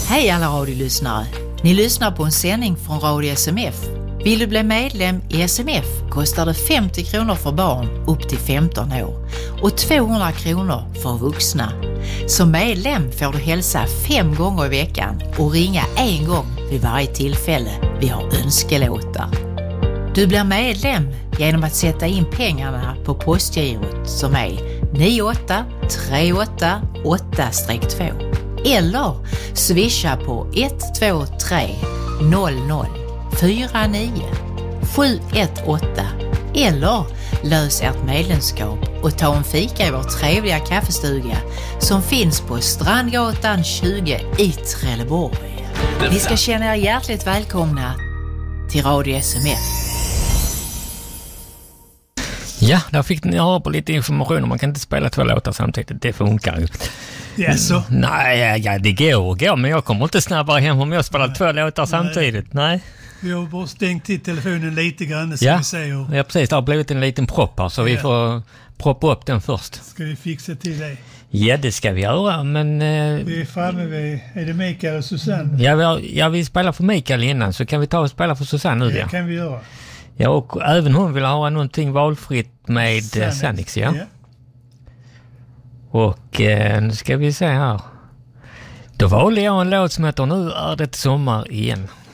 Hej alla radiolyssnare. Ni lyssnar på en sändning från Radio SMF. Vill du bli medlem i SMF kostar det 50 kronor för barn upp till 15 år och 200 kronor för vuxna. Som medlem får du hälsa 5 gånger i veckan och ringa 1 gång vid varje tillfälle vi har önskelåtar. Du blir medlem genom att sätta in pengarna på postgirot som är 98388-2 eller swisha på 123 00 49 718 eller lös ert medlemskap och ta en fika i vår trevliga kaffestuga som finns på Strandgatan 20 i Trelleborg. Ni ska känna er hjärtligt välkomna till Radio SMF. Ja, där fick ni höra på lite information om man kan inte spela 2 låtar samtidigt. Det funkar ju. Yes, så. Nej, ja, det går, men jag kommer inte snabbare hem om jag spelar 2 låtar samtidigt. Nej. Vi har bara stängt till telefonen lite grann så vi säger. Ja, precis. Det har blivit en liten propp här så vi får proppa upp den först. Ska vi fixa till det? Ja, det ska vi göra, men... Vi är framme vid... Är det Mikael och Susanne? Ja, vi spelar för Mikael innan så kan vi ta och spela för Susanne nu. Det kan vi göra. Ja, och även hon vill ha någonting valfritt med Sanix, ja. Och nu ska vi se här. Då valde jag en låt som heter Nu är det sommar igen.